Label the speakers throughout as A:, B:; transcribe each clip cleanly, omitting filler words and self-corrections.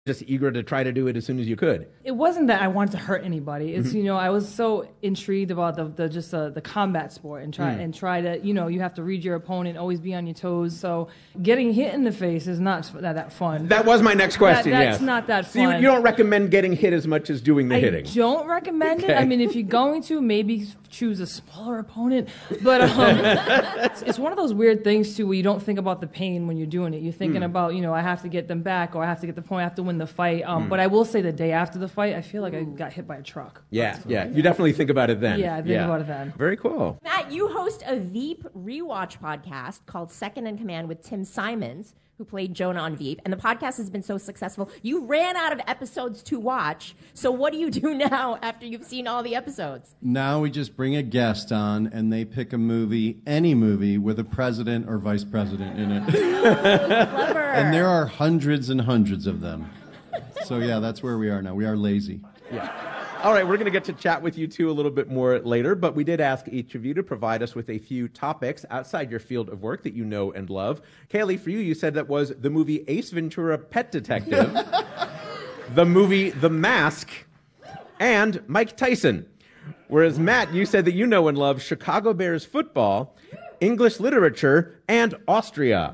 A: just eager to try to do it as soon as you could.
B: It wasn't that I wanted to hurt anybody. It's I was so intrigued about the combat sport and try to you have to read your opponent, always be on your toes. So getting hit in the face is not that fun.
A: That was my next question.
B: That's not that fun.
A: So you don't recommend getting hit as much as doing the hitting.
B: I don't recommend it. I mean, if you're going to, maybe choose a smaller opponent. But it's one of those weird things too, where you don't think about the pain when you're doing it. You're thinking about I have to get them back, or I have to get the point, I have to win the fight. But I will say the day after the fight, I feel like I got hit by a truck.
A: Yeah. You definitely think about it then.
B: Yeah, I think about it then.
A: Very cool.
C: Matt, you host a Veep rewatch podcast called Second in Command with Tim Simons, who played Jonah on Veep, and the podcast has been so successful, you ran out of episodes to watch. So what do you do now after you've seen all the episodes?
D: Now we just bring a guest on, and they pick a movie, any movie, with a president or vice president in it.
C: Clever.
D: And there are hundreds and hundreds of them. So yeah, that's where we are now. We are lazy.
A: Yeah. All right, we're going to get to chat with you two a little bit more later, but we did ask each of you to provide us with a few topics outside your field of work that you know and love. Kaylee, for you said that was the movie Ace Ventura: Pet Detective, the movie The Mask, and Mike Tyson. Whereas Matt, you said that you know and love Chicago Bears football, English literature, and Austria.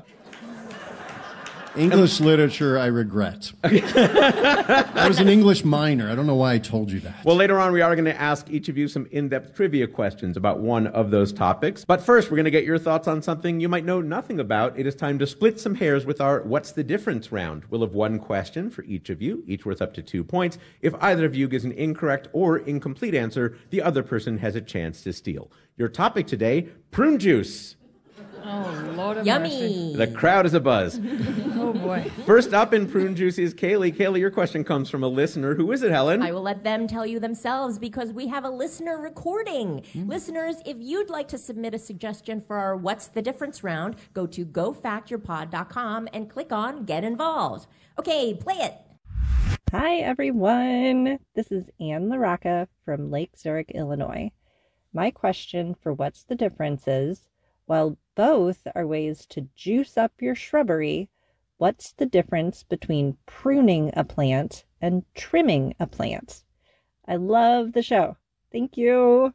D: English literature, I regret. I was an English minor. I don't know why I told you that.
A: Well, later on, we are going to ask each of you some in-depth trivia questions about one of those topics. But first, we're going to get your thoughts on something you might know nothing about. It is time to split some hairs with our What's the Difference round. We'll have one question for each of you, each worth up to 2 points. If either of you gives an incorrect or incomplete answer, the other person has a chance to steal. Your topic today, prune juice.
B: Oh, Lord of
C: Yummy.
B: mercy.
A: The crowd is abuzz.
B: Oh, boy.
A: First up in prune juice is Kaylee. Kaylee, your question comes from a listener. Who is it, Helen?
C: I will let them tell you themselves because we have a listener recording. Listeners, if you'd like to submit a suggestion for our What's the Difference round, go to gofactyourpod.com and click on Get Involved. Okay, play it.
E: Hi, everyone. This is Ann LaRocca from Lake Zurich, Illinois. My question for What's the Difference is, while both are ways to juice up your shrubbery, what's the difference between pruning a plant and trimming a plant? I love the show. Thank you.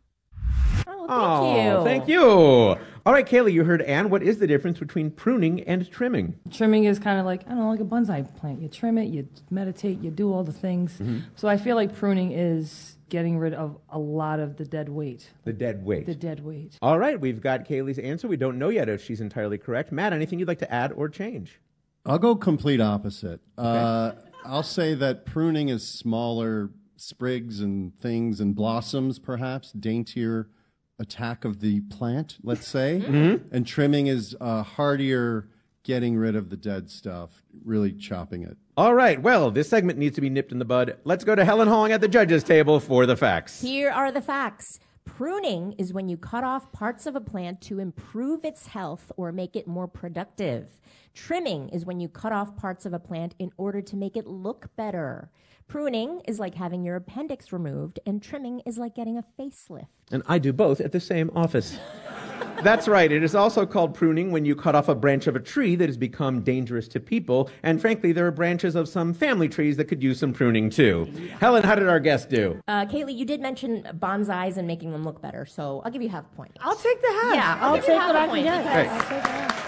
C: Oh,
A: Thank you. All right, Kaylee, you heard Ann. What is the difference between pruning and trimming?
B: Trimming is kind of like, like a bonsai plant. You trim it, you meditate, you do all the things. So I feel like pruning is getting rid of a lot of the dead weight.
A: The dead weight.
B: The dead weight.
A: All right, we've got Kaylee's answer. We don't know yet if she's entirely correct. Matt, anything you'd like to add or change?
D: I'll go complete opposite.
A: Okay.
D: I'll say that pruning is smaller sprigs and things and blossoms, perhaps, daintier attack of the plant, let's say. And trimming is hardier, getting rid of the dead stuff, really chopping it.
A: All right, well, this segment needs to be nipped in the bud. Let's go to Helen Hong at the judges' table for the facts.
C: Here are the facts. Pruning is when you cut off parts of a plant to improve its health or make it more productive. Trimming is when you cut off parts of a plant in order to make it look better. Pruning is like having your appendix removed, and trimming is like getting a facelift.
A: And I do both at the same office. That's right. It is also called pruning when you cut off a branch of a tree that has become dangerous to people. And frankly, there are branches of some family trees that could use some pruning too. Helen, how did our guest do?
C: Kaylee, you did mention bonsais and making them look better, so I'll give you half a point.
B: I'll take the half.
C: Yeah,
B: I'll
C: give you
B: take
C: half
B: what
C: a
B: I
C: point
B: can get.
C: because-
B: I'll take the half.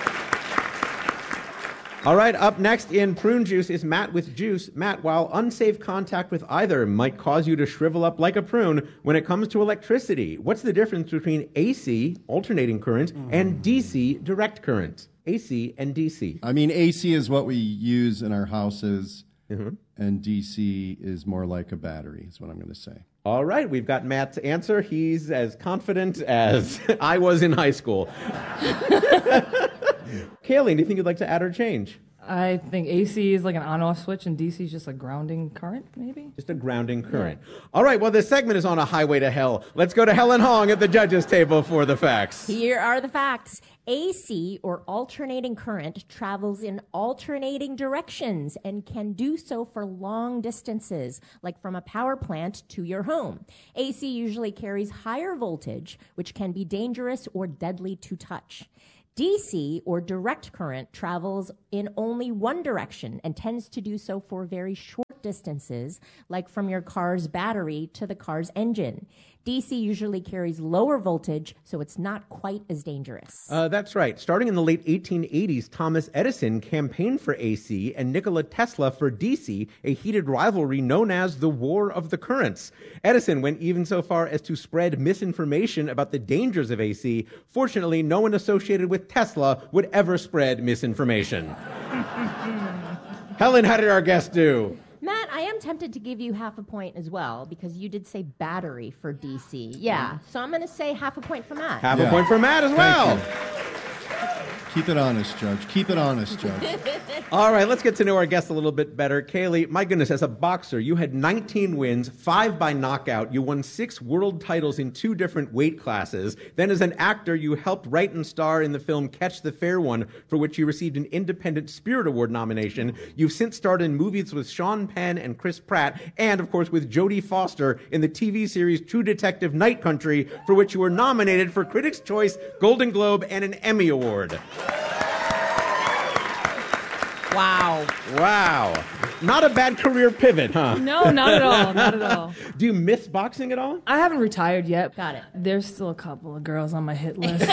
A: All right, up next in Prune Juice is Matt with Juice. Matt, while unsafe contact with either might cause you to shrivel up like a prune, when it comes to electricity, what's the difference between AC, alternating current, and DC, direct current? AC and DC.
D: I mean, AC is what we use in our houses, and DC is more like a battery, is what I'm going to say.
A: All right, we've got Matt's answer. He's as confident as I was in high school. Kaylee, anything you'd like to add or change?
B: I think AC is like an on-off switch, and DC is just a grounding current, maybe?
A: Just a grounding current. All right, well, this segment is on a highway to hell. Let's go to Helen Hong at the judges' table for the facts.
C: Here are the facts. AC, or alternating current, travels in alternating directions and can do so for long distances, like from a power plant to your home. AC usually carries higher voltage, which can be dangerous or deadly to touch. DC, or direct current, travels in only one direction and tends to do so for very short distances, like from your car's battery to the car's engine. DC usually carries lower voltage, so it's not quite as dangerous.
A: That's right. Starting in the late 1880s, Thomas Edison campaigned for AC and Nikola Tesla for DC, a heated rivalry known as the War of the Currents. Edison went even so far as to spread misinformation about the dangers of AC. Fortunately, no one associated with Tesla would ever spread misinformation. Helen, how did our guest do?
C: Matt, I am tempted to give you half a point as well because you did say battery for DC. Yeah, so I'm going to say half a point for Matt.
A: Half a point for Matt as well.
D: Keep it honest, Judge. Keep it honest, Judge.
A: All right, let's get to know our guest a little bit better. Kaylee, my goodness, as a boxer, you had 19 wins, 5 by knockout. You won 6 world titles in 2 different weight classes. Then as an actor, you helped write and star in the film Catch the Fair One, for which you received an Independent Spirit Award nomination. You've since starred in movies with Sean Penn and Chris Pratt, and, of course, with Jodie Foster in the TV series True Detective Night Country, for which you were nominated for Critics' Choice, Golden Globe, and an Emmy Award. Wow. Not a bad career pivot, huh?
B: No, not at all. Not at all.
A: Do you miss boxing at all?
B: I haven't retired yet.
C: Got it.
B: There's still a couple of girls on my hit list.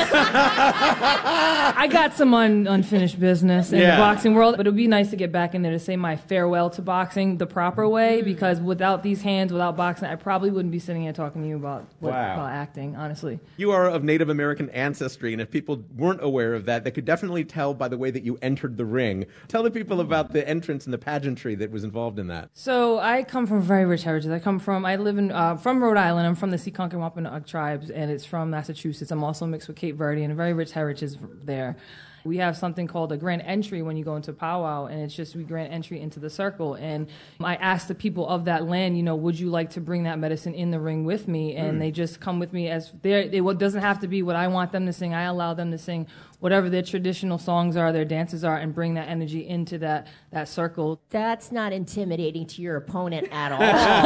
B: I got some unfinished business in the boxing world, but it would be nice to get back in there to say my farewell to boxing the proper way, because without these hands, without boxing, I probably wouldn't be sitting here talking to you about acting, honestly.
A: You are of Native American ancestry, and if people weren't aware of that, they could definitely tell by the way that you entered the ring. Tell the people about the entrance and the pageantry that was involved in that.
B: So I come from very rich heritage. I live in from Rhode Island. I'm from the Seekonk and Wampanoag tribes, and it's from Massachusetts. I'm also mixed with Cape Verde, and a very rich heritage there. We have something called a grand entry when you go into powwow, and it's just we grand entry into the circle. And I asked the people of that land, would you like to bring that medicine in the ring with me? And they just come with me as it doesn't have to be what I want them to sing. I allow them to sing whatever their traditional songs are, their dances are, and bring that energy into that circle.
C: That's not intimidating to your opponent at all.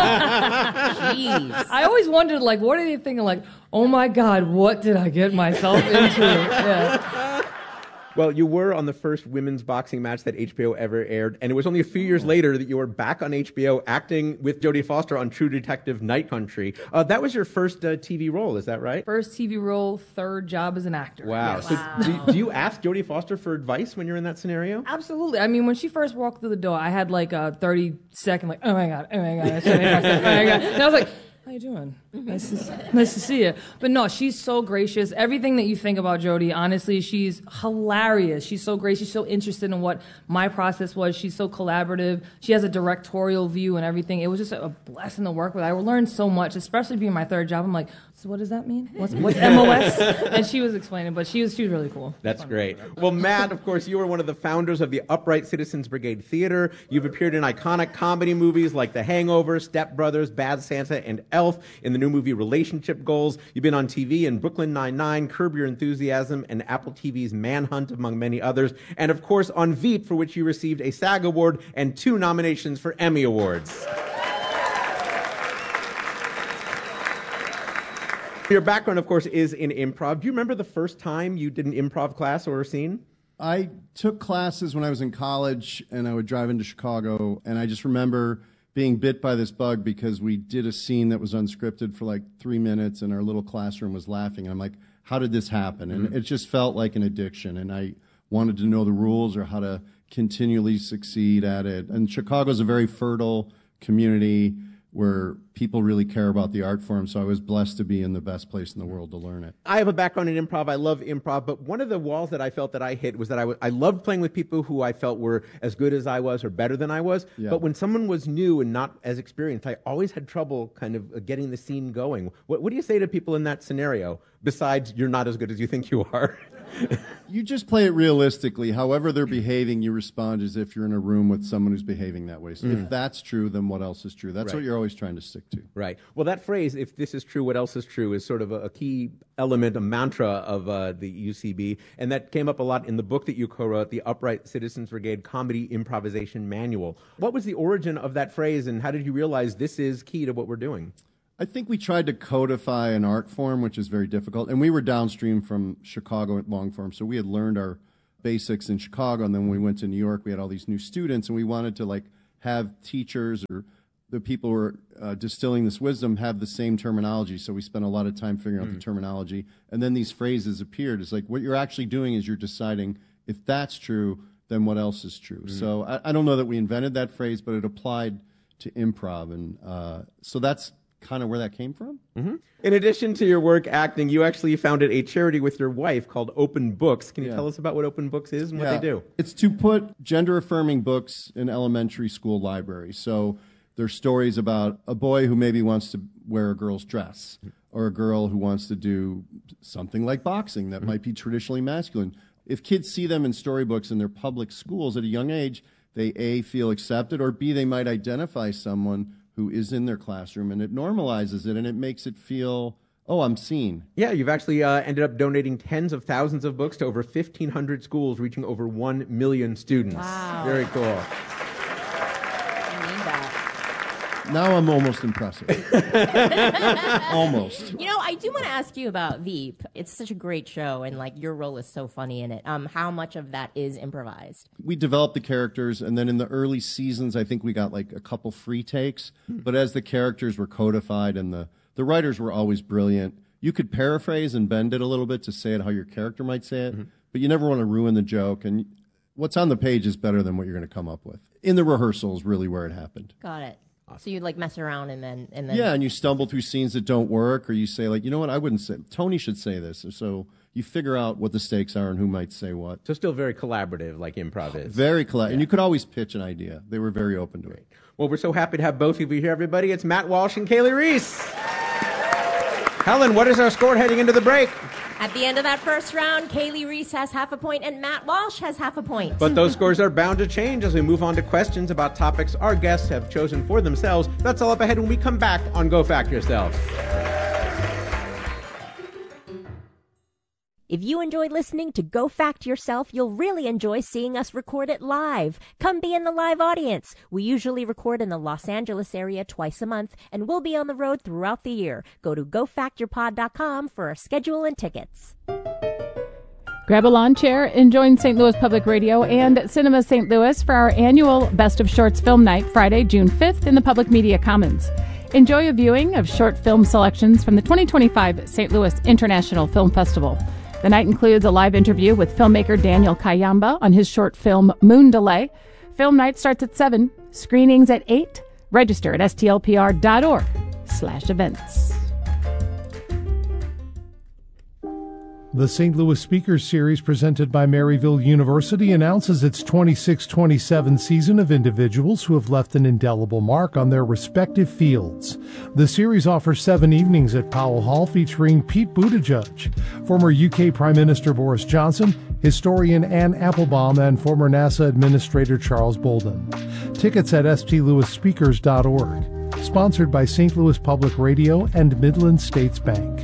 C: Jeez.
B: I always wondered, what are they thinking? Oh my God, what did I get myself into? Yeah.
A: Well, you were on the first women's boxing match that HBO ever aired, and it was only a few years later that you were back on HBO acting with Jodie Foster on True Detective Night Country. That was your first TV role, is that right?
B: First TV role, third job as an actor.
A: Wow.
B: Yes.
A: So do you ask Jodie Foster for advice when you're in that scenario?
B: Absolutely. I mean, when she first walked through the door, I had a 30-second, oh my God, oh my God, oh my God. And I was like, how you doing? Nice to see you. But no, she's so gracious. Everything that you think about Jodie, honestly, she's hilarious. She's so great. She's so interested in what my process was. She's so collaborative. She has a directorial view and everything. It was just a blessing to work with. I learned so much, especially being my third job. I'm like, so what does that mean? What's MOS? And she was explaining, but she was really cool.
A: That's great. Well, Matt, of course, you were one of the founders of the Upright Citizens Brigade Theater. You've appeared in iconic comedy movies like The Hangover, Step Brothers, Bad Santa, and Elf. In the new movie Relationship Goals, you've been on TV in Brooklyn Nine-Nine, Curb Your Enthusiasm, and Apple TV's Manhunt, among many others. And, of course, on Veep, for which you received a SAG Award and 2 nominations for Emmy Awards. Your background, of course, is in improv. Do you remember the first time you did an improv class or a scene?
D: I took classes when I was in college, and I would drive into Chicago, and I just remember being bit by this bug because we did a scene that was unscripted for 3 minutes, and our little classroom was laughing. And I'm like, how did this happen? And it just felt like an addiction, and I wanted to know the rules or how to continually succeed at it. And Chicago's a very fertile community where people really care about the art form, so I was blessed to be in the best place in the world to learn it.
A: I have a background in improv. I love improv, but one of the walls that I felt that I hit was that I loved playing with people who I felt were as good as I was or better than I was, but when someone was new and not as experienced, I always had trouble kind of getting the scene going. What do you say to people in that scenario, besides you're not as good as you think you are?
D: You just play it realistically. However they're behaving, you respond as if you're in a room with someone who's behaving that way. So if that's true, then what else is true? That's what you're always trying to stick to.
A: Right. Well, that phrase, if this is true, what else is true, is sort of a key element, a mantra of the UCB. And that came up a lot in the book that you co-wrote, the Upright Citizens Brigade Comedy Improvisation Manual. What was the origin of that phrase, and how did you realize this is key to what we're doing?
D: I think we tried to codify an art form, which is very difficult. And we were downstream from Chicago at long form, so we had learned our basics in Chicago. And then when we went to New York, we had all these new students, and we wanted to like have teachers or the people who were distilling this wisdom have the same terminology. So we spent a lot of time figuring out the terminology. And then these phrases appeared. It's like what you're actually doing is you're deciding if that's true, then what else is true. So I don't know that we invented that phrase, but it applied to improv. And so that's kind of where that came from.
A: In addition to your work acting, you actually founded a charity with your wife called Open Books. Can you tell us about what Open Books is and what they do?
D: It's to put gender-affirming books in elementary school libraries. So there's stories about a boy who maybe wants to wear a girl's dress, or a girl who wants to do something like boxing that might be traditionally masculine. If kids see them in storybooks in their public schools at a young age, they A, feel accepted, or B, they might identify someone who is in their classroom, and it normalizes it, and it makes it feel, oh, I'm seen.
A: Yeah, you've actually ended up donating tens of thousands of books to over 1,500 schools, reaching over 1 million students.
C: Wow.
A: Very cool.
C: I need that.
D: Now I'm almost impressive. Almost.
C: You know, I do want to ask you about Veep. It's such a great show, and like your role is so funny in it. How much of that is improvised?
D: We developed the characters, and then in the early seasons, I think we got like a couple free takes. But as the characters were codified and the writers were always brilliant, you could paraphrase and bend it a little bit to say it how your character might say it, but you never want to ruin the joke. And what's on the page is better than what you're going to come up with. In the rehearsals, really where it happened.
C: Got it. So you'd like mess around and then
D: yeah, and you stumble through scenes that don't work, or you say like, you know what, I wouldn't say, Tony should say this. So you figure out what the stakes are and who might say what.
A: So still very collaborative, like improv is.
D: Very collaborative, and you could always pitch an idea. They were very open to it.
A: Well, we're so happy to have both of you here, everybody. It's Matt Walsh and Kaylee Reese. Helen, what is our score heading into the break?
C: At the end of that first round, Kaylee Reese has half a point and Matt Walsh has half a point.
A: But those scores are bound to change as we move on to questions about topics our guests have chosen for themselves. That's all up ahead when we come back on Go Fact Yourself.
C: If you enjoyed listening to Go Fact Yourself, you'll really enjoy seeing us record it live. Come be in the live audience. We usually record in the Los Angeles area twice a month, and we'll be on the road throughout the year. Go to gofactyourpod.com for our schedule and tickets.
F: Grab a lawn chair and join St. Louis Public Radio and Cinema St. Louis for our annual Best of Shorts Film Night, Friday, June 5th in the Public Media Commons. Enjoy a viewing of short film selections from the 2025 St. Louis International Film Festival. The night includes a live interview with filmmaker Daniel Kayamba on his short film Moon Delay. Film night starts at 7, screenings at 8. Register at stlpr.org/events.
G: The St. Louis Speakers Series presented by Maryville University announces its 26-27 season of individuals who have left an indelible mark on their respective fields. The series offers 7 evenings at Powell Hall featuring Pete Buttigieg, former UK Prime Minister Boris Johnson, historian Anne Applebaum, and former NASA Administrator Charles Bolden. Tickets at stlouisspeakers.org. Sponsored by St. Louis Public Radio and Midland States Bank.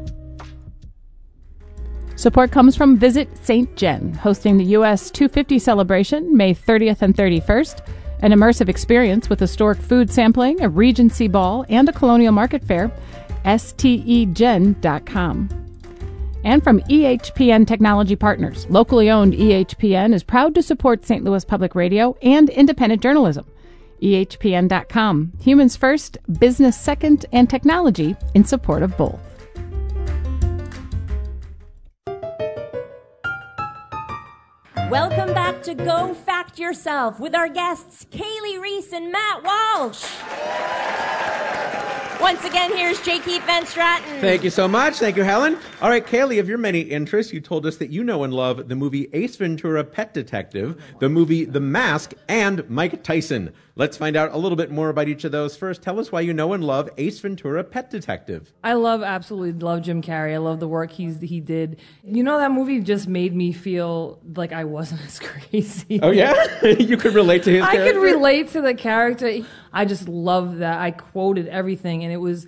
F: Support comes from Visit St. Jen, hosting the US 250 celebration May 30th and 31st, an immersive experience with historic food sampling, a Regency Ball, and a colonial market fair, stegen.com. And from EHPN Technology Partners, locally owned EHPN is proud to support St. Louis Public Radio and independent journalism. EHPN.com, humans first, business second, and technology in support of both.
C: Welcome back to Go Fact Yourself with our guests, Kaylee Reese and Matt Walsh. Once again, here's J. Keith Van Straten.
A: Thank you so much. Thank you, Helen. All right, Kaylee, of your many interests, you told us that you know and love the movie Ace Ventura: Pet Detective, the movie The Mask, and Mike Tyson. Let's find out a little bit more about each of those. First, tell us why you know and love Ace Ventura: Pet Detective.
B: I absolutely love Jim Carrey. I love the work he did. You know, that movie just made me feel like I wasn't as crazy.
A: Oh, yeah? You could relate to his character?
B: I could relate to the character. I just love that. I quoted everything, and it was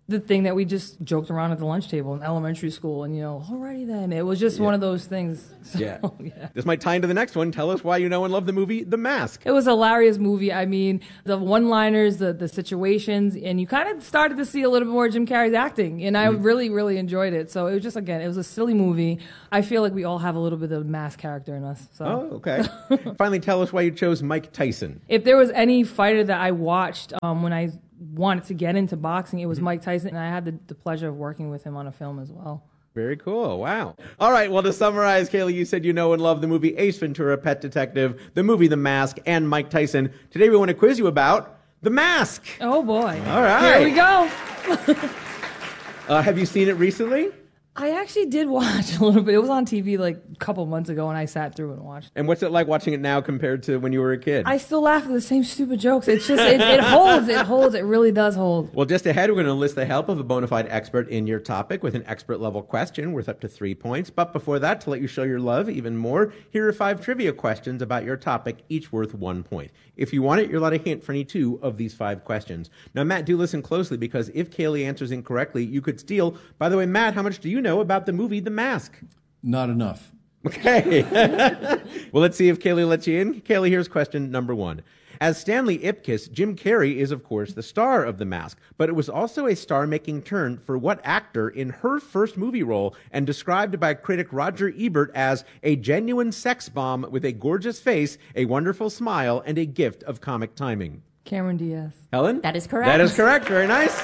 B: the thing that we just joked around at the lunch table in elementary school, and alrighty then. It was just one of those things. So,
A: yeah. This might tie into the next one. Tell us why you know and love the movie The Mask.
B: It was a hilarious movie. I mean, the one-liners, the situations, and you kind of started to see a little bit more Jim Carrey's acting, and I really, really enjoyed it. So it was just, again, it was a silly movie. I feel like we all have a little bit of Mask character in us. So.
A: Oh, okay. Finally, tell us why you chose Mike Tyson.
B: If there was any fighter that I watched when I wanted to get into boxing, it was Mike Tyson, and I had the pleasure of working with him on a film as well.
A: Very cool. Wow. All right. Well, to summarize, Kaylee, you said you know and love the movie Ace Ventura, Pet Detective, the movie The Mask, and Mike Tyson. Today we want to quiz you about The Mask.
B: Oh, boy.
A: All right.
B: Here we go.
A: Have you seen it recently?
B: I actually did watch a little bit. It was on TV like a couple months ago, and I sat through and watched.
A: And what's it like watching it now compared to when you were a kid?
B: I still laugh at the same stupid jokes. It's just, it holds. It holds. It really does hold.
A: Well, just ahead, we're going to enlist the help of a bona fide expert in your topic with an expert-level question worth up to 3 points. But before that, to let you show your love even more, here are 5 trivia questions about your topic, each worth 1 point. If you want it, you're allowed a hint for any 2 of these 5 questions. Now, Matt, do listen closely, because if Kaylee answers incorrectly, you could steal. By the way, Matt, how much do you know about the movie The Mask?
D: Not enough.
A: Okay. Well, let's see if Kaylee lets you in. Kaylee, here's question number 1. As Stanley Ipkiss, Jim Carrey is, of course, the star of The Mask, but it was also a star-making turn for what actor in her first movie role, and described by critic Roger Ebert as a genuine sex bomb with a gorgeous face, a wonderful smile, and a gift of comic timing?
B: Cameron Diaz.
A: Helen?
C: That is correct.
A: That is correct. Very nice.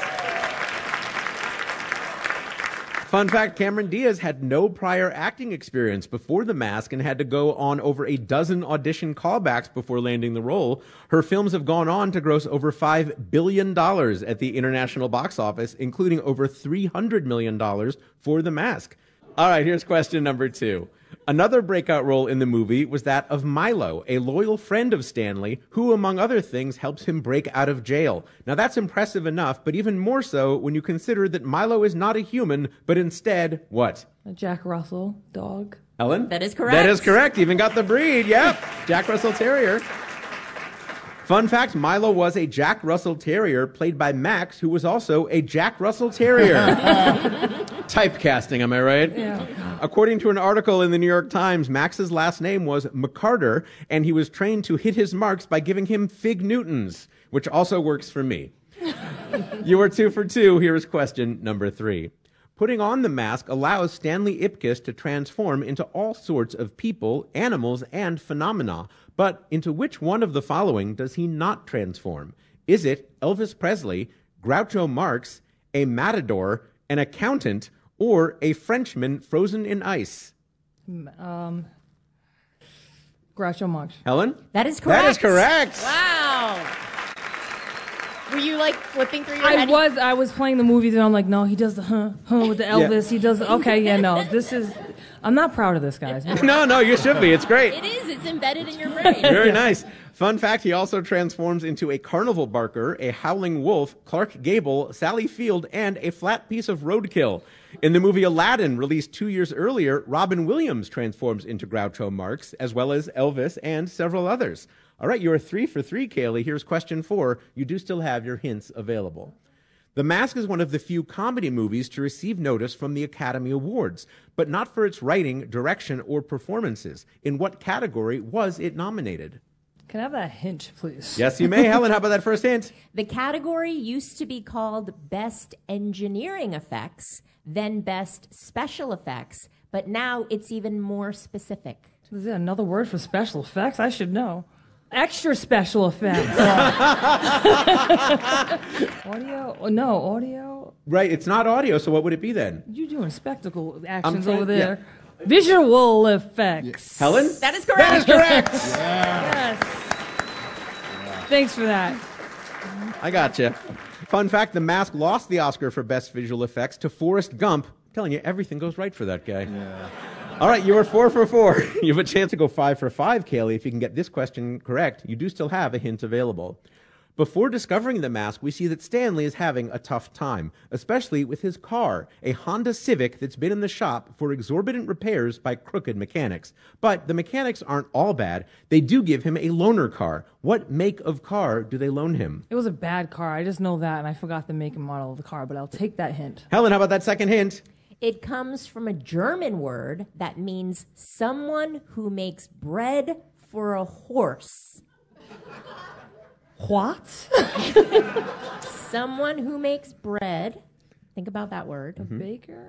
A: Fun fact, Cameron Diaz had no prior acting experience before The Mask and had to go on over a dozen audition callbacks before landing the role. Her films have gone on to gross over $5 billion at the international box office, including over $300 million for The Mask. All right, here's question number 2. Another breakout role in the movie was that of Milo, a loyal friend of Stanley, who, among other things, helps him break out of jail. Now, that's impressive enough, but even more so when you consider that Milo is not a human, but instead, what?
B: A Jack Russell dog.
A: Helen?
C: That is correct.
A: That is correct. Even got the breed. Yep. Jack Russell Terrier. Fun fact, Milo was a Jack Russell Terrier played by Max, who was also a Jack Russell Terrier. Typecasting, am I right?
B: Yeah.
A: According to an article in the New York Times, Max's last name was McCarter, and he was trained to hit his marks by giving him Fig Newtons, which also works for me. You were 2 for 2. Here is question number 3. Putting on the mask allows Stanley Ipkiss to transform into all sorts of people, animals, and phenomena. But into which one of the following does he not transform? Is it Elvis Presley, Groucho Marx, a matador, an accountant, or a Frenchman frozen in ice?
B: Groucho Marx.
A: Helen?
C: That is correct.
A: That is correct.
C: Wow. Were you like flipping through your head?
B: I was playing the movies, and I'm like, no, he does the with the Elvis.
A: Yeah.
B: He does okay, yeah, no. I'm not proud of this, guys.
A: No, you should be. It's great.
C: It is. It's embedded in your brain.
A: Very nice. Fun fact, he also transforms into a carnival barker, a howling wolf, Clark Gable, Sally Field, and a flat piece of roadkill. In the movie Aladdin, released 2 years earlier, Robin Williams transforms into Groucho Marx, as well as Elvis and several others. All right, you are 3 for 3, Kaylee. Here's question 4. You do still have your hints available. The Mask is one of the few comedy movies to receive notice from the Academy Awards, but not for its writing, direction, or performances. In what category was it nominated?
B: Can I have that hint, please?
A: Yes, you may. Helen, how about that first hint?
C: The category used to be called Best Engineering Effects, then Best Special Effects, but now it's even more specific.
B: Is there another word for special effects? I should know. Extra special effects. Audio? Oh, no, audio?
A: Right, it's not audio, so what would it be then?
B: You're doing spectacle actions
A: trying-
B: over there. Yeah. Visual effects.
A: Helen?
C: That is correct.
A: That is correct.
B: Yes. Thanks for that.
A: I gotcha. Fun fact, The Mask lost the Oscar for Best Visual Effects to Forrest Gump. I'm telling you, everything goes right for that guy. Yeah. All right, you are 4 for 4. You have a chance to go 5 for 5, Kaylee, if you can get this question correct. You do still have a hint available. Before discovering the mask, we see that Stanley is having a tough time, especially with his car, a Honda Civic that's been in the shop for exorbitant repairs by crooked mechanics. But the mechanics aren't all bad. They do give him a loaner car. What make of car do they loan him?
B: It was a bad car. I just know that, and I forgot the make and model of the car, but I'll take that hint.
A: Helen, how about that second hint?
C: It comes from a German word that means someone who makes bread for a horse.
B: What?
C: Someone who makes bread. Think about that word.
B: A baker?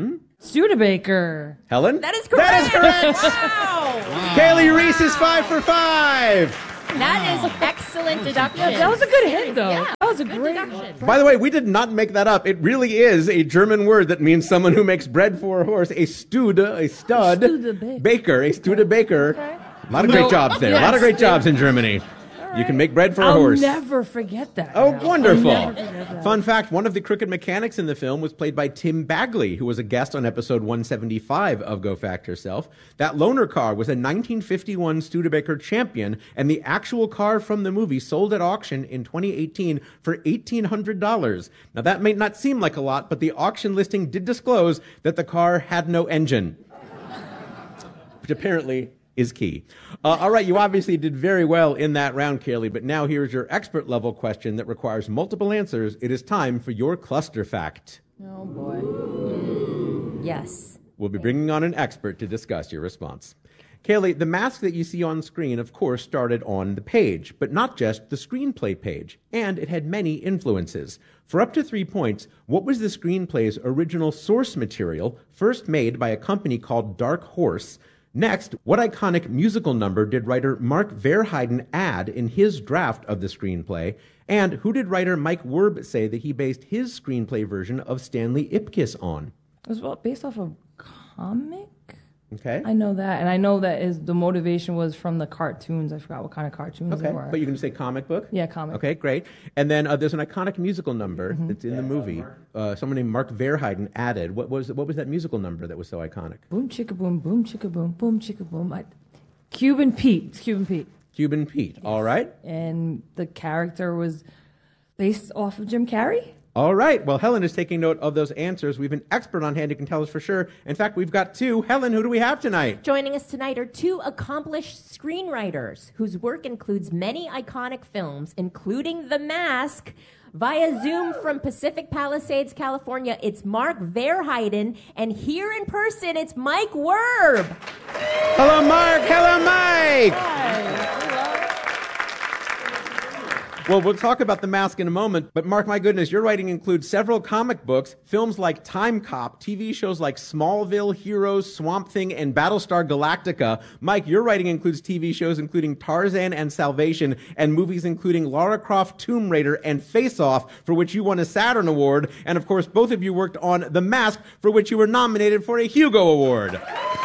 B: Studebaker.
A: Helen?
C: That is correct.
A: That is correct.
C: Wow.
A: Kaylee Reese is 5 for 5.
C: That is excellent deduction.
B: That was a good hint, though.
C: Yeah,
B: That was a
C: good
B: great
C: deduction.
A: By the way, we did not make that up. It really is a German word that means someone who makes bread for a horse. A stud, a baker, a Studebaker.
B: Okay.
A: A lot of great jobs there. A lot of great jobs in Germany. You can make bread for a horse.
B: I'll never forget that.
A: Oh,
B: now.
A: wonderful.
B: I'll never forget that.
A: Fun fact, one of the crooked mechanics in the film was played by Tim Bagley, who was a guest on episode 175 of Go Fact Yourself. That loaner car was a 1951 Studebaker Champion, and the actual car from the movie sold at auction in 2018 for $1,800. Now, that may not seem like a lot, but the auction listing did disclose that the car had no engine, which apparently is key. All right, you obviously did very well in that round, Kaylee, but now here's your expert level question that requires multiple answers. It is time for your cluster fact.
B: Oh, boy.
C: Yes.
A: We'll be bringing on an expert to discuss your response. Kaylee, the mask that you see on screen, of course, started on the page, but not just the screenplay page, and it had many influences. For up to 3 points, what was the screenplay's original source material, first made by a company called Dark Horse? Next, what iconic musical number did writer Mark Verheiden add in his draft of the screenplay? And who did writer Mike Werb say that he based his screenplay version of Stanley Ipkiss on?
B: It was based off of comic?
A: Okay.
B: I know that, and I know that the motivation was from the cartoons. I forgot what kind of cartoons they
A: Okay,
B: were.
A: but you can say comic book?
B: Yeah, comic.
A: Okay, great. And then there's an iconic musical number that's in the movie. Someone named Mark Verheiden added. What was that musical number that was so iconic?
B: Boom chicka boom, boom chicka boom, boom chicka boom. Cuban Pete. It's Cuban Pete.
A: Cuban Pete. All right.
B: And the character was based off of Jim Carrey.
A: All right. Well, Helen is taking note of those answers. We have an expert on hand who can tell us for sure. In fact, we've got two. Helen, who do we have tonight?
C: Joining us tonight are two accomplished screenwriters whose work includes many iconic films, including The Mask. Via Zoom from Pacific Palisades, California, it's Mark Verheiden, and here in person, it's Mike Werb.
A: Hello, Mark. Hello, Mike.
B: Hi.
A: Well, we'll talk about The Mask in a moment, but Mark, my goodness, your writing includes several comic books, films like Time Cop, TV shows like Smallville, Heroes, Swamp Thing, and Battlestar Galactica. Mike, your writing includes TV shows including Tarzan and Salvation, and movies including Lara Croft, Tomb Raider, and Face Off, for which you won a Saturn Award. And of course, both of you worked on The Mask, for which you were nominated for a Hugo Award.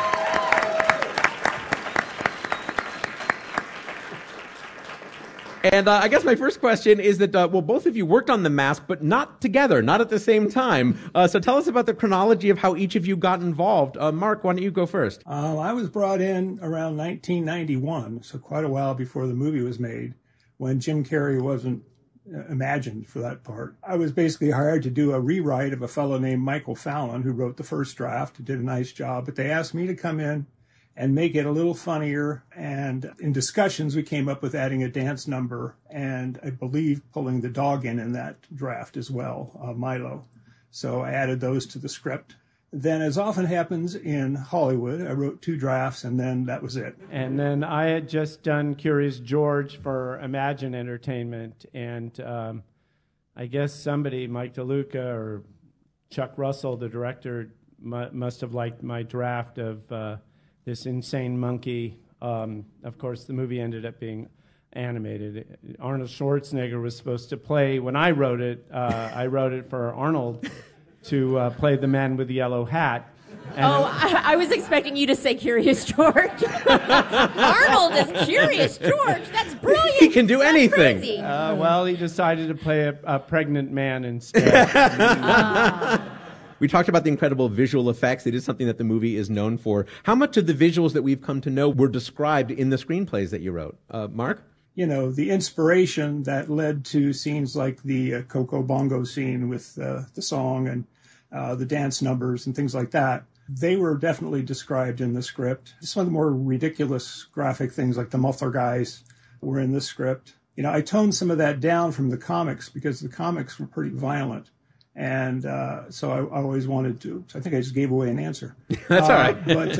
A: And I guess my first question is that, both of you worked on The Mask, but not together, not at the same time. So tell us about the chronology of how each of you got involved. Mark, why don't you go first?
H: I was brought in around 1991, so quite a while before the movie was made, when Jim Carrey wasn't imagined for that part. I was basically hired to do a rewrite of a fellow named Michael Fallon, who wrote the first draft, did a nice job, but they asked me to come in and make it a little funnier. And in discussions, we came up with adding a dance number and I believe pulling the dog in that draft as well, Milo. So I added those to the script. Then, as often happens in Hollywood, I wrote 2 drafts and then that was it.
I: And then I had just done Curious George for Imagine Entertainment. And I guess somebody, Mike DeLuca or Chuck Russell, the director, must have liked my draft of this insane monkey. Of course, the movie ended up being animated. Arnold Schwarzenegger was supposed to play, when I wrote it for Arnold to play the man with the yellow hat. And
C: I was expecting you to say Curious George. Arnold is Curious George. That's brilliant.
A: He can do anything.
C: Crazy.
I: Well, he decided to play a pregnant man instead.
A: We talked about the incredible visual effects. It is something that the movie is known for. How much of the visuals that we've come to know were described in the screenplays that you wrote? Mark?
H: the inspiration that led to scenes like the Coco Bongo scene with the song and the dance numbers and things like that. They were definitely described in the script. Some of the more ridiculous graphic things like the muffler guys were in the script. I toned some of that down from the comics because the comics were pretty violent. And so I always wanted to. So I think I just gave away an answer.
A: That's all right.
H: But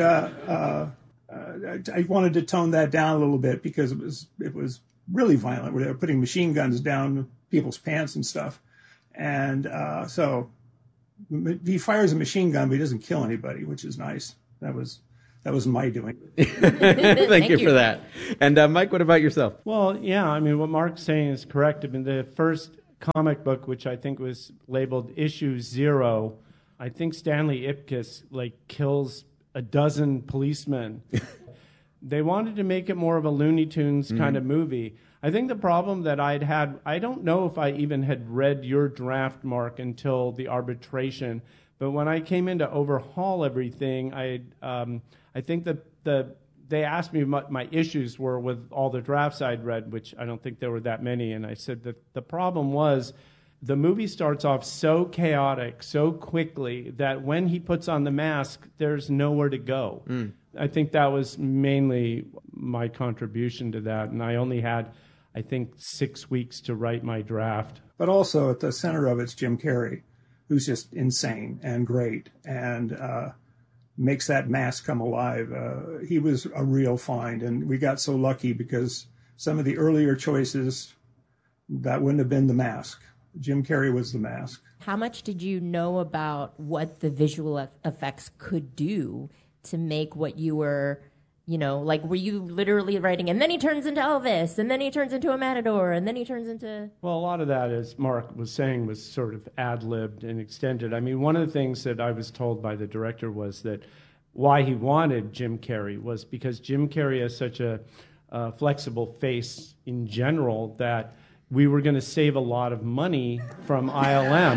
H: I wanted to tone that down a little bit because it was really violent, where they were putting machine guns down people's pants and stuff. And so he fires a machine gun, but he doesn't kill anybody, which is nice. That was my doing.
A: Thank you for that. And Mike, what about yourself?
I: Well, yeah, I mean, what Mark's saying is correct. I mean, the first comic book, which I think was labeled Issue 0, I think Stanley Ipkiss kills a dozen policemen. They wanted to make it more of a Looney Tunes kind of movie. I think the problem that I'd had, I don't know if I even had read your draft, Mark, until the arbitration, but when I came in to overhaul everything, I think that they asked me what my issues were with all the drafts I'd read, which I don't think there were that many. And I said that the problem was the movie starts off so chaotic, so quickly, that when he puts on the mask, there's nowhere to go. I think that was mainly my contribution to that. And I only had, I think, 6 weeks to write my draft.
H: But also at the center of it's Jim Carrey, who's just insane and great. And makes that mask come alive. He was a real find, and we got so lucky because some of the earlier choices, that wouldn't have been the mask. Jim Carrey was the mask.
C: How much did you know about what the visual effects could do to make what you were, were you literally writing, and then he turns into Elvis, and then he turns into a matador, and then he turns into...
I: Well, a lot of that, as Mark was saying, was sort of ad-libbed and extended. I mean, one of the things that I was told by the director was that why he wanted Jim Carrey was because Jim Carrey has such a flexible face in general that we were going to save a lot of money from ILM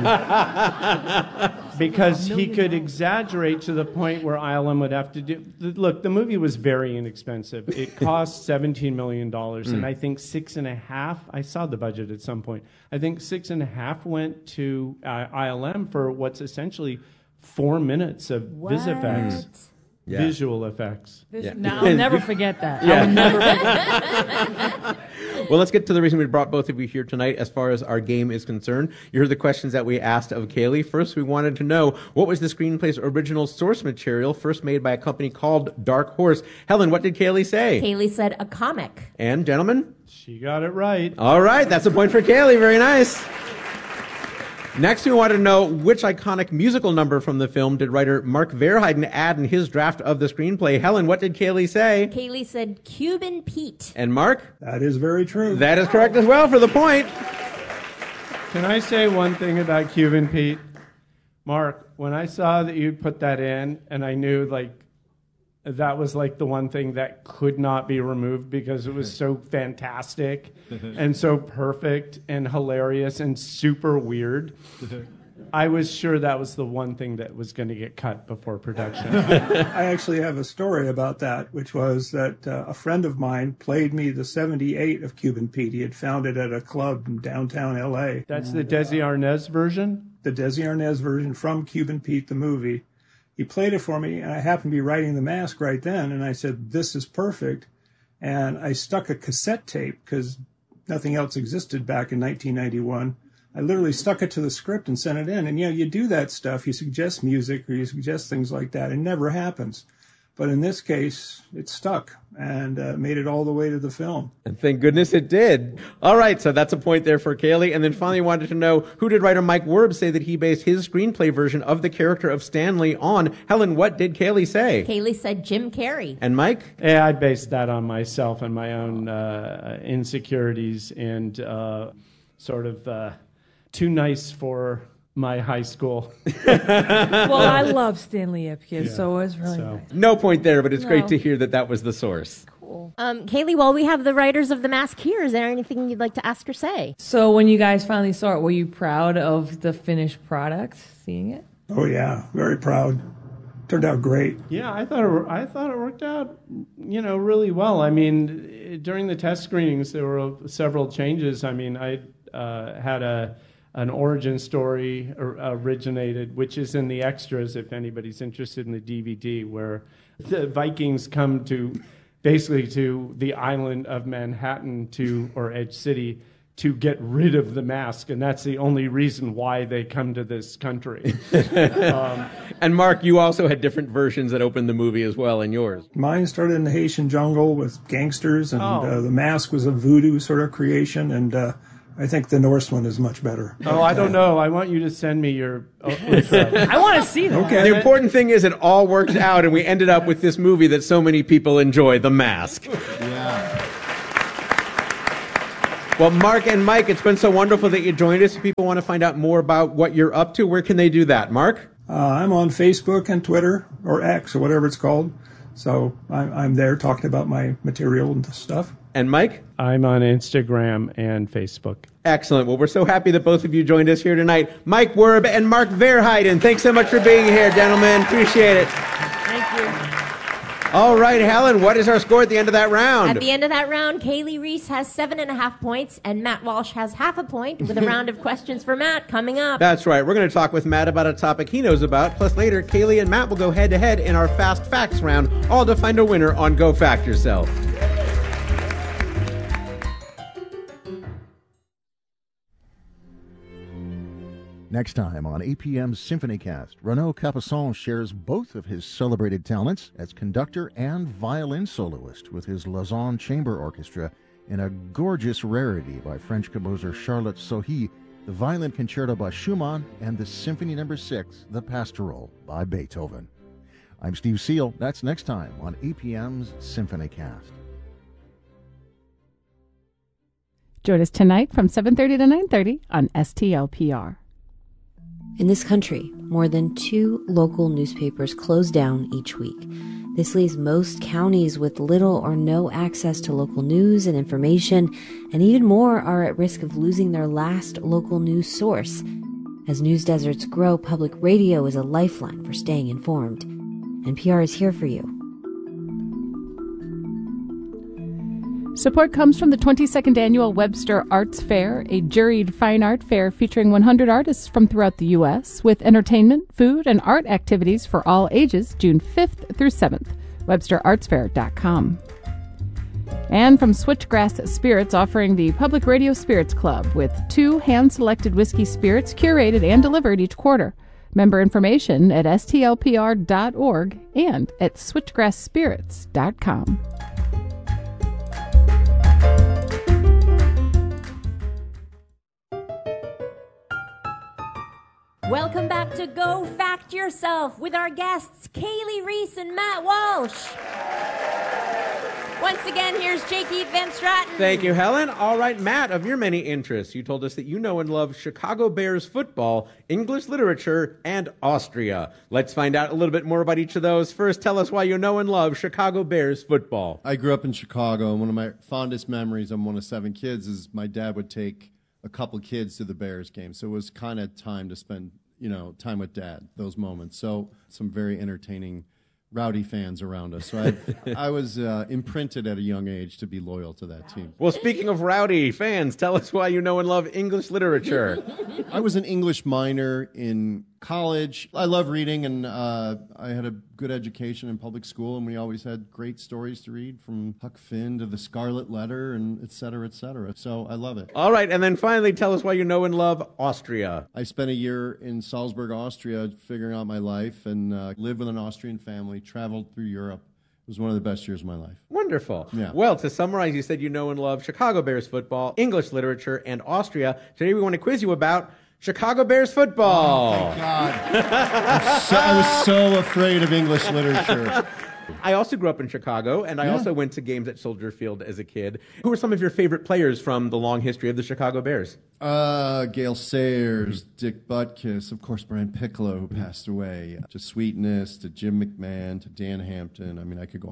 I: because he could exaggerate to the point where ILM would have to do... Look, the movie was very inexpensive. It cost $17 million, and I think 6.5... I saw the budget at some point. I think 6.5 went to ILM for what's essentially 4 minutes of VisFX.
A: Yeah.
I: Visual effects.
B: Now, I'll never forget that. Yeah. I will never forget that.
A: Well, let's get to the reason we brought both of you here tonight as far as our game is concerned. You heard the questions that we asked of Kaylee. First, we wanted to know, what was the screenplay's original source material, first made by a company called Dark Horse? Helen, what did Kaylee say?
C: Kaylee said a comic.
A: And, gentlemen?
I: She got it right.
A: All right, that's a point for Kaylee. Very nice. Next, we wanted to know which iconic musical number from the film did writer Mark Verheiden add in his draft of the screenplay. Helen, what did Kaylee say?
C: Kaylee said Cuban Pete.
A: And Mark?
H: That is very true.
A: That is correct as well for the point.
I: Can I say one thing about Cuban Pete? Mark, when I saw that you put that in, and I knew that was the one thing that could not be removed because it was so fantastic and so perfect and hilarious and super weird. I was sure that was the one thing that was going to get cut before production.
H: I actually have a story about that, which was that a friend of mine played me the 78 of Cuban Pete. He had found it at a club in downtown L.A.
I: That's the Desi Arnaz version?
H: The Desi Arnaz version from Cuban Pete, the movie. He played it for me, and I happened to be writing the mask right then, and I said, this is perfect. And I stuck a cassette tape, because nothing else existed back in 1991. I literally stuck it to the script and sent it in. And, you do that stuff. You suggest music or you suggest things like that. It never happens. But in this case, it stuck and made it all the way to the film.
A: And thank goodness it did. All right, so that's a point there for Kaylee. And then finally wanted to know, who did writer Mike Werb say that he based his screenplay version of the character of Stanley on? Helen, what did Kaylee say?
C: Kaylee said Jim Carrey.
A: And Mike?
I: Yeah, I based that on myself and my own insecurities and sort of too nice for my high school.
B: Well, I love Stanley Ipkiss, so it was really nice.
A: No point there, but it's great to hear that that was the source.
C: Cool. Kaylee, while we have the writers of The Mask here, is there anything you'd like to ask or say?
B: So when you guys finally saw it, were you proud of the finished product, seeing it?
H: Oh, yeah, very proud. turned out great.
I: Yeah, I thought it worked out, really well. I mean, during the test screenings, there were several changes. I mean, I had an origin story originated, which is in the extras if anybody's interested in the DVD, where the Vikings come to the island of Manhattan or Edge City to get rid of the mask, and that's the only reason why they come to this country.
A: And Mark, you also had different versions that opened the movie as well in yours.
H: Mine started in the Haitian jungle with gangsters, and the mask was a voodoo sort of creation, and I think the Norse one is much better.
I: Oh, I don't know. I want you to send me your intro.
B: I want to see that.
A: Okay. The important thing is it all worked out, and we ended up with this movie that so many people enjoy, The Mask.
D: Yeah.
A: Well, Mark and Mike, it's been so wonderful that you joined us. If people want to find out more about what you're up to, where can they do that? Mark?
H: I'm on Facebook and Twitter, or X, or whatever it's called. So I'm there talking about my material and stuff.
A: And Mike?
I: I'm on Instagram and Facebook.
A: Excellent. Well, we're so happy that both of you joined us here tonight. Mike Werb and Mark Verheiden. Thanks so much for being here, gentlemen. Appreciate it.
B: Thank you.
A: All right, Helen, what is our score at the end of that round?
C: At the end of that round, Kaylee Reese has 7.5 points, and Matt Walsh has half a point, with a round of questions for Matt coming up.
A: That's right. We're going to talk with Matt about a topic he knows about. Plus, later, Kaylee and Matt will go head-to-head in our Fast Facts round, all to find a winner on Go Fact Yourself.
J: Next time on APM's SymphonyCast, Renaud Capuçon shares both of his celebrated talents as conductor and violin soloist with his Lausanne Chamber Orchestra in a gorgeous rarity by French composer Charlotte Sohi, the Violin Concerto by Schumann, and the Symphony No. 6, The Pastoral by Beethoven. I'm Steve Seal. That's next time on APM's SymphonyCast.
F: Join us tonight from 7:30 to 9:30 on STLPR.
K: In this country, more than 2 local newspapers close down each week. This leaves most counties with little or no access to local news and information, and even more are at risk of losing their last local news source. As news deserts grow, public radio is a lifeline for staying informed. NPR is here for you.
F: Support comes from the 22nd Annual Webster Arts Fair, a juried fine art fair featuring 100 artists from throughout the U.S., with entertainment, food, and art activities for all ages, June 5th through 7th. WebsterArtsFair.com. And from Switchgrass Spirits, offering the Public Radio Spirits Club, with 2 hand-selected whiskey spirits curated and delivered each quarter. Member information at stlpr.org and at switchgrassspirits.com.
C: Welcome back to Go Fact Yourself with our guests, Kaylee Reese and Matt Walsh. Once again, here's J.K. Van Straten.
A: Thank you, Helen. All right, Matt, of your many interests, you told us that you know and love Chicago Bears football, English literature, and Austria. Let's find out a little bit more about each of those. First, tell us why you know and love Chicago Bears football.
D: I grew up in Chicago, and one of my fondest memories, I'm one of 7 kids, is my dad would take a couple kids to the Bears game. So it was kind of time to spend, time with Dad, those moments. So some very entertaining rowdy fans around us. So I was imprinted at a young age to be loyal to that team.
A: Well, speaking of rowdy fans, tell us why you know and love English literature.
D: I was an English minor in college. I love reading, and I had a good education in public school, and we always had great stories to read, from Huck Finn to The Scarlet Letter, and et cetera, et cetera. So I love it.
A: All right, and then finally, tell us why you know and love Austria.
D: I spent a year in Salzburg, Austria, figuring out my life, and lived with an Austrian family, traveled through Europe. It was one of the best years of my life.
A: Wonderful.
D: Yeah.
A: Well, to summarize, you said you know and love Chicago Bears football, English literature, and Austria. Today we want to quiz you about Chicago Bears football.
D: Oh, thank God. I was so afraid of English literature.
A: I also grew up in Chicago, and I also went to games at Soldier Field as a kid. Who were some of your favorite players from the long history of the Chicago Bears?
D: Gale Sayers, Dick Butkus, of course, Brian Piccolo, who passed away, to Sweetness, to Jim McMahon, to Dan Hampton. I mean, I could go on.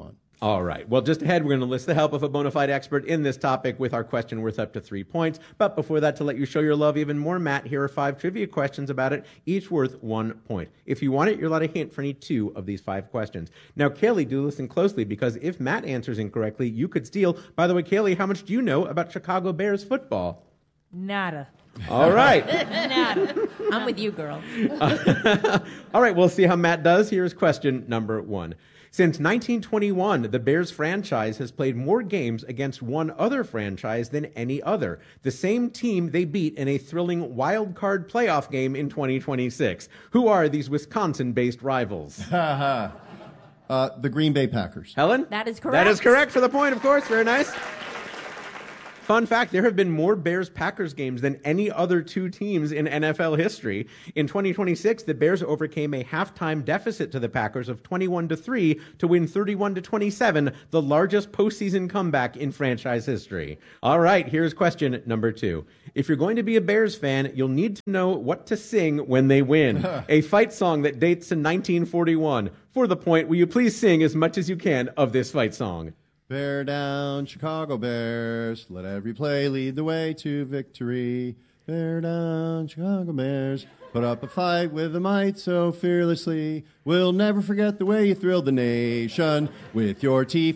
A: All right. Well, just ahead, we're going to enlist the help of a bona fide expert in this topic with our question worth up to 3 points. But before that, to let you show your love even more, Matt, here are 5 trivia questions about it, each worth 1 point. If you want it, you're allowed a hint for any 2 of these 5 questions. Now, Kaylee, do listen closely, because if Matt answers incorrectly, you could steal. By the way, Kaylee, how much do you know about Chicago Bears football?
B: Nada.
A: All right.
C: Nada. I'm with you, girl.
A: All right, we'll see how Matt does. Here's question number 1. Since 1921, the Bears franchise has played more games against one other franchise than any other. The same team they beat in a thrilling wild card playoff game in 2026. Who are these Wisconsin-based rivals?
D: The Green Bay Packers.
A: Helen?
C: That is correct.
A: That is correct for the point, of course. Very nice. Fun fact, there have been more Bears-Packers games than any other 2 teams in NFL history. In 2026, the Bears overcame a halftime deficit to the Packers of 21-3 to win 31-27, the largest postseason comeback in franchise history. All right, here's question number 2. If you're going to be a Bears fan, you'll need to know what to sing when they win. A fight song that dates to 1941. For the point, will you please sing as much as you can of this fight song?
D: Bear down, Chicago Bears. Let every play lead the way to victory. Bear down, Chicago Bears. Put up a fight with a might so fearlessly. We'll never forget the way you thrilled the nation with your teeth.